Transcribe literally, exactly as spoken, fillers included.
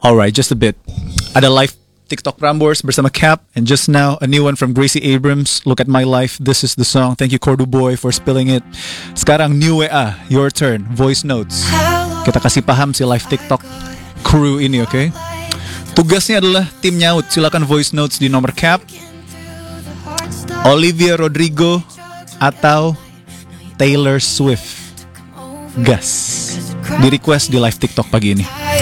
Alright, just a bit. Ada live TikTok Prambors bersama Cap, and just now a new one from Gracie Abrams. Look at my life. This is the song. Thank you Cordu Boy for spilling it. Sekarang new W A, your turn. Voice notes. Kita kasih paham si live TikTok crew ini, oke? Okay? Tugasnya adalah tim nyaut. Silakan voice notes di nomor Cap, Olivia Rodrigo, atau Taylor Swift. Gas. Di request di live TikTok pagi ini.